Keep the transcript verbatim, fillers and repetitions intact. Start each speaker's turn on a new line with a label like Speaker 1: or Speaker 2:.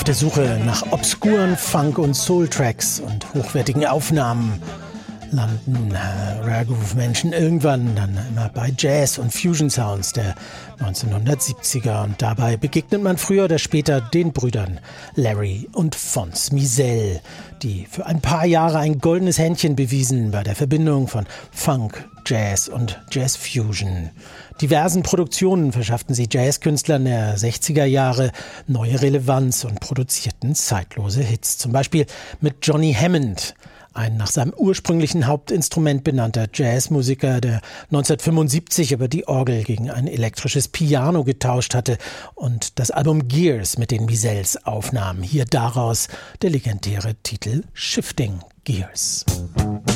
Speaker 1: Auf der Suche nach obskuren Funk- und Soul-Tracks und hochwertigen Aufnahmen landen äh, Rare Groove Menschen irgendwann dann immer bei Jazz- und Fusion-Sounds der neunzehnhundertsiebziger. Und dabei begegnet man früher oder später den Brüdern Larry und Fonz Mizell, die für ein paar Jahre ein goldenes Händchen bewiesen bei der Verbindung von Funk, Jazz und Jazz-Fusion. Diversen Produktionen verschafften sie Jazzkünstlern der sechziger Jahre neue Relevanz und produzierten zeitlose Hits. Zum Beispiel mit Johnny Hammond, ein nach seinem ursprünglichen Hauptinstrument benannter Jazzmusiker, der neunzehnhundertfünfundsiebzig aber die Orgel gegen ein elektrisches Piano getauscht hatte und das Album Gears mit den Mizells aufnahm. Hier daraus der legendäre Titel Shifting Gears.